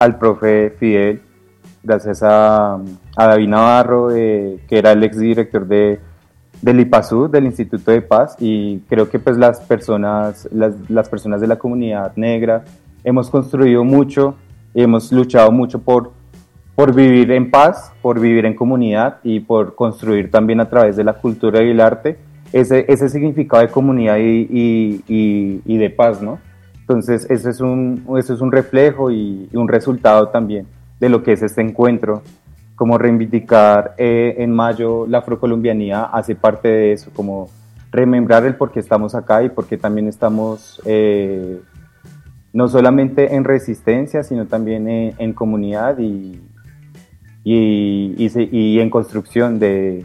al profe Fidel, gracias a David Navarro, que era el exdirector del IPASU, del Instituto de Paz, y creo que pues las personas de la comunidad negra hemos construido mucho, hemos luchado mucho por vivir en paz, por vivir en comunidad y por construir también a través de la cultura y el arte ese significado de comunidad y de paz, ¿no? Entonces eso es un reflejo y un resultado también de lo que es este encuentro. Como reivindicar en mayo la afrocolombianía hace parte de eso, como remembrar el por qué estamos acá y por qué también estamos no solamente en resistencia, sino también en comunidad y en construcción de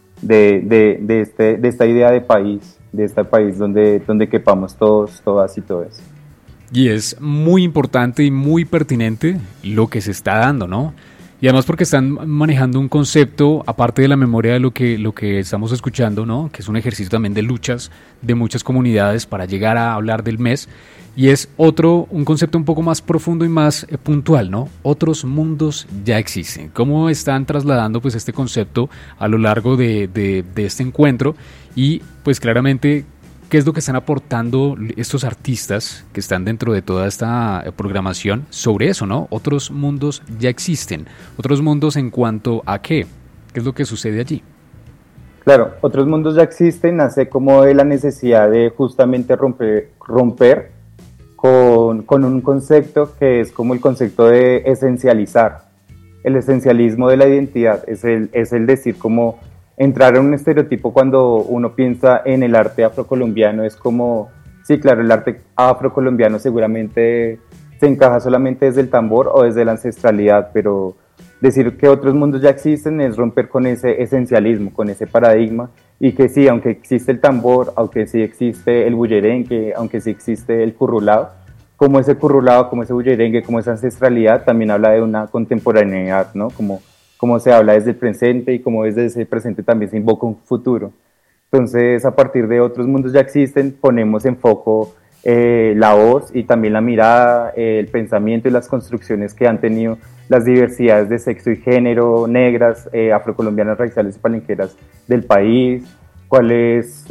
esta idea de este país donde quepamos todos, todas y todos. Y es muy importante y muy pertinente lo que se está dando, ¿no? Y además porque están manejando un concepto, aparte de la memoria de lo que estamos escuchando, ¿no? Que es un ejercicio también de luchas de muchas comunidades para llegar a hablar del mes. Y es un concepto un poco más profundo y más puntual, ¿no? Otros mundos ya existen. ¿Cómo están trasladando pues este concepto a lo largo de este encuentro? Y pues claramente, ¿qué es lo que están aportando estos artistas que están dentro de toda esta programación sobre eso, ¿no? Otros mundos ya existen. Otros mundos en cuanto a ¿qué? ¿Qué es lo que sucede allí? Claro, otros mundos ya existen, nace como de la necesidad de justamente romper con un concepto que es como el concepto de esencializar. El esencialismo de la identidad es el decir como entrar en un estereotipo cuando uno piensa en el arte afrocolombiano. Es como, sí, claro, el arte afrocolombiano seguramente se encaja solamente desde el tambor o desde la ancestralidad, pero decir que otros mundos ya existen es romper con ese esencialismo, con ese paradigma, y que sí, aunque existe el tambor, aunque sí existe el bullerengue, aunque sí existe el currulao, como ese currulao, como ese bullerengue, como esa ancestralidad, también habla de una contemporaneidad, ¿no? Como se habla desde el presente y como desde ese presente también se invoca un futuro. Entonces, a partir de otros mundos ya existen, ponemos en foco la voz y también la mirada, el pensamiento y las construcciones que han tenido las diversidades de sexo y género, negras, afrocolombianas, raizales y palenqueras del país, cuál es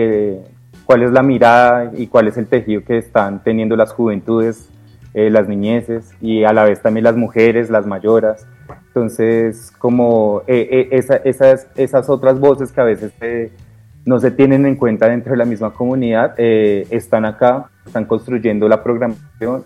la mirada y cuál es el tejido que están teniendo las juventudes, las niñeces y a la vez también las mujeres, las mayoras. Entonces, como esas otras voces que a veces no se tienen en cuenta dentro de la misma comunidad, están acá, están construyendo la programación.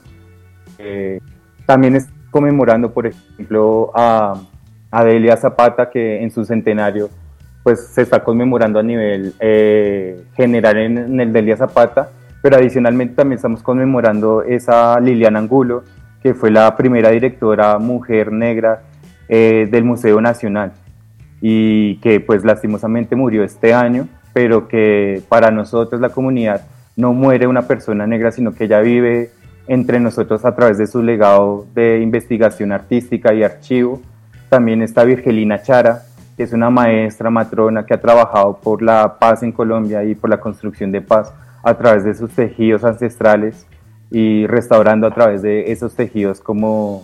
También es conmemorando, por ejemplo, a Delia Zapata, que en su centenario pues se está conmemorando a nivel general en el Delia Zapata, pero adicionalmente también estamos conmemorando esa Liliana Angulo, que fue la primera directora mujer negra del Museo Nacional y que pues lastimosamente murió este año, pero que para nosotros la comunidad no muere una persona negra, sino que ella vive entre nosotros a través de su legado de investigación artística y archivo. También está Virgelina Chara, que es una maestra matrona que ha trabajado por la paz en Colombia y por la construcción de paz a través de sus tejidos ancestrales y restaurando a través de esos tejidos como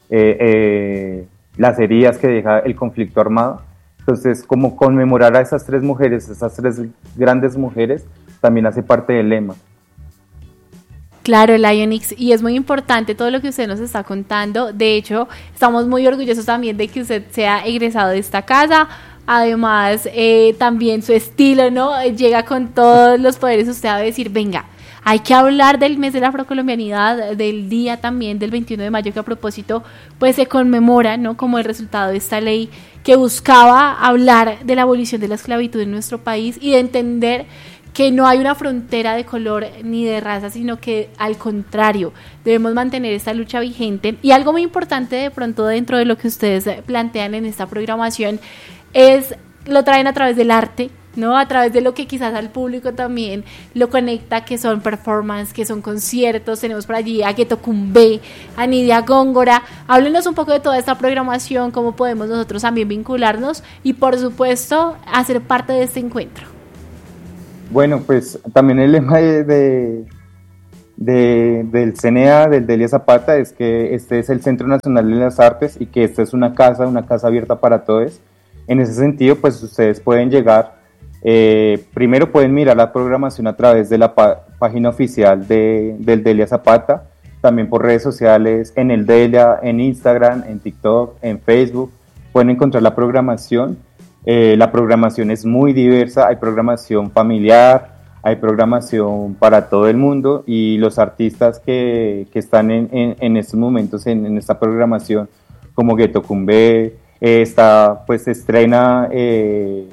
las heridas que deja el conflicto armado. Entonces, como conmemorar a esas tres mujeres, esas tres grandes mujeres, también hace parte del lema. Claro, Lionix, y es muy importante todo lo que usted nos está contando. De hecho, estamos muy orgullosos también de que usted sea egresado de esta casa. Además, también su estilo, ¿no? Llega con todos los poderes. Usted va a decir, venga, hay que hablar del mes de la afrocolombianidad, del día también del 21 de mayo, que a propósito, pues se conmemora, ¿no? Como el resultado de esta ley que buscaba hablar de la abolición de la esclavitud en nuestro país y de entender que no hay una frontera de color ni de raza, sino que al contrario, debemos mantener esta lucha vigente. Y algo muy importante de pronto dentro de lo que ustedes plantean en esta programación lo traen a través del arte, ¿no? A través de lo que quizás al público también lo conecta, que son performance, que son conciertos. Tenemos por allí a Gueto Cumbé, a Nidia Góngora. Háblenos un poco de toda esta programación, cómo podemos nosotros también vincularnos y por supuesto hacer parte de este encuentro. Bueno, pues también el lema de del CNA, del Delia Zapata, es que este es el Centro Nacional de las Artes y que esta es una casa abierta para todos. En ese sentido, pues ustedes pueden llegar, primero pueden mirar la programación a través de la página oficial del Delia Zapata, también por redes sociales, en el Delia, en Instagram, en TikTok, en Facebook, pueden encontrar la programación. La programación es muy diversa, hay programación familiar, hay programación para todo el mundo y los artistas que están en estos momentos en esta programación, como Gueto Cumbé, pues se estrena el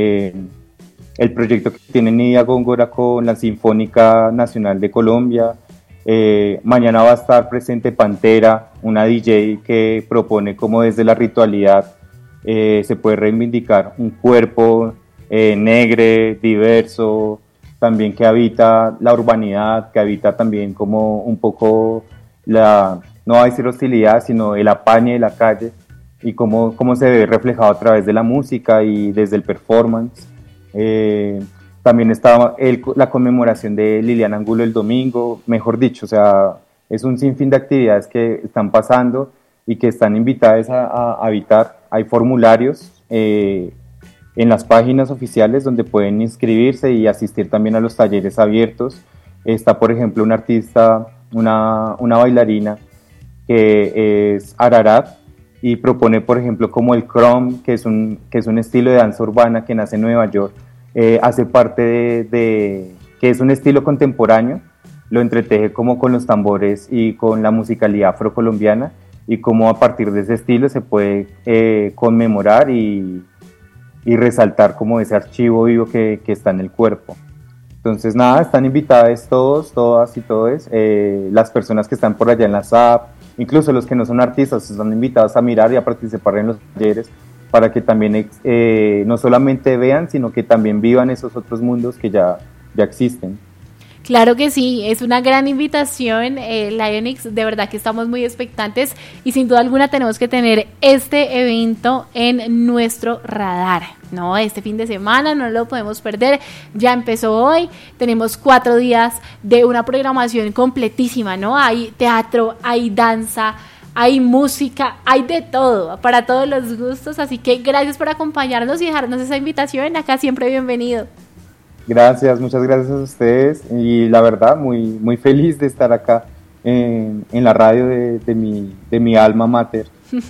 proyecto que tiene Nidia Góngora con la Sinfónica Nacional de Colombia. Mañana va a estar presente Pantera, una DJ que propone como desde la ritualidad se puede reivindicar un cuerpo negro, diverso, también que habita la urbanidad, que habita también como un poco no va a decir hostilidad, sino el apañe de la calle y cómo se ve reflejado a través de la música y desde el performance. También está la conmemoración de Liliana Angulo el domingo, mejor dicho, o sea, es un sinfín de actividades que están pasando y que están invitadas a habitar. Hay formularios en las páginas oficiales donde pueden inscribirse y asistir también a los talleres abiertos. Está, por ejemplo, una artista, una bailarina que es Ararat y propone, por ejemplo, como el Crom, que es un estilo de danza urbana que nace en Nueva York. Hace parte que es un estilo contemporáneo, lo entreteje como con los tambores y con la musicalidad afrocolombiana y cómo a partir de ese estilo se puede conmemorar y resaltar como ese archivo vivo que está en el cuerpo. Entonces nada, están invitadas todos, todas y todos, las personas que están por allá en la SAP, incluso los que no son artistas están invitados a mirar y a participar en los talleres para que también no solamente vean, sino que también vivan esos otros mundos que ya existen. Claro que sí, es una gran invitación, Lionix, de verdad que estamos muy expectantes y sin duda alguna tenemos que tener este evento en nuestro radar, ¿no? Este fin de semana no lo podemos perder, ya empezó hoy, tenemos 4 días de una programación completísima, ¿no? Hay teatro, hay danza, hay música, hay de todo, para todos los gustos, así que gracias por acompañarnos y dejarnos esa invitación, acá siempre bienvenido. Gracias, muchas gracias a ustedes y la verdad muy, muy feliz de estar acá en la radio de mi alma mater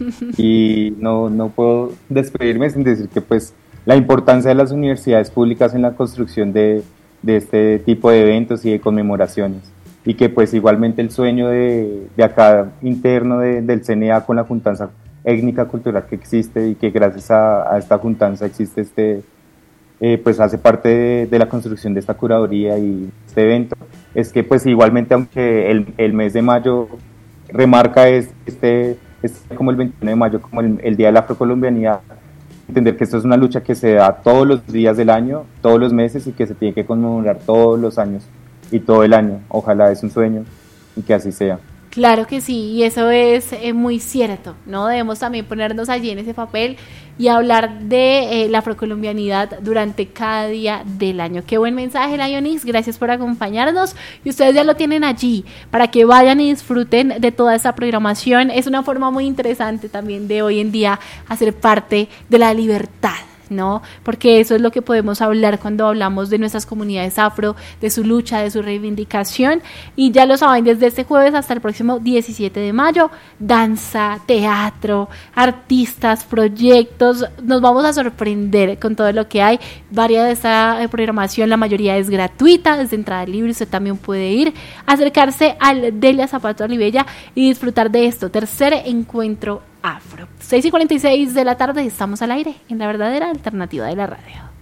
y no puedo despedirme sin decir que pues la importancia de las universidades públicas en la construcción de este tipo de eventos y de conmemoraciones y que pues igualmente el sueño de acá interno del CNA con la juntanza étnica cultural que existe y que gracias a esta juntanza existe pues hace parte de la construcción de esta curaduría y este evento, es que pues igualmente aunque el mes de mayo remarca como el 21 de mayo como el Día de la Afrocolombianidad, entender que esto es una lucha que se da todos los días del año, todos los meses y que se tiene que conmemorar todos los años y todo el año, ojalá es un sueño y que así sea. Claro que sí, y eso es muy cierto, ¿no? Debemos también ponernos allí en ese papel y hablar de la afrocolombianidad durante cada día del año. Qué buen mensaje, Lionix, gracias por acompañarnos y ustedes ya lo tienen allí para que vayan y disfruten de toda esta programación. Es una forma muy interesante también de hoy en día hacer parte de la libertad, ¿no? Porque eso es lo que podemos hablar cuando hablamos de nuestras comunidades afro, de su lucha, de su reivindicación. Y ya lo saben, desde este jueves hasta el próximo 17 de mayo, danza, teatro, artistas, proyectos, nos vamos a sorprender con todo lo que hay. Varia de esta programación, la mayoría es gratuita, desde entrada libre, usted también puede ir, acercarse al Delia Zapata Olivella y disfrutar de esto, tercer encuentro afro. 6:46 de la tarde, estamos al aire en la verdadera alternativa de la radio.